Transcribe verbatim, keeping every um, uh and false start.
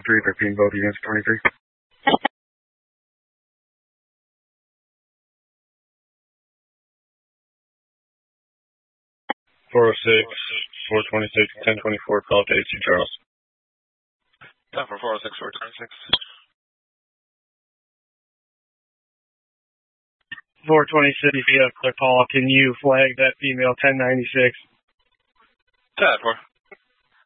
three thirteen, both units, twenty-three. four oh six, four twenty-six, ten twenty-four, call to A C Charles. ten for four oh six, four twenty-six. four twenty-six, if you have a call, can you flag that female ten ninety-six? ten for.